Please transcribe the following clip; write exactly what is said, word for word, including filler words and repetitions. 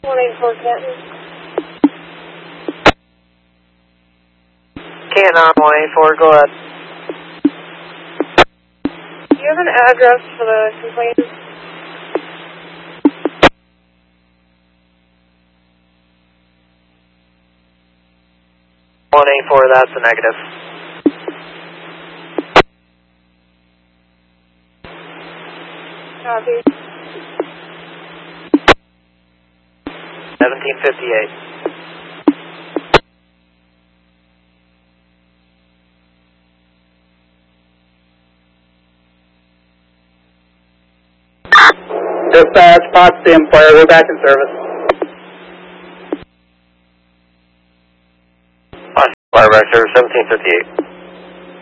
one eight four Canton. Canton on one eight four, go ahead. Do you have an address for the complaint? one eight four, that's a negative. Copy. seventeen fifty-eight. Dispatch, Potsdam Fire, we're back in service. Fire back service, seventeen fifty-eight.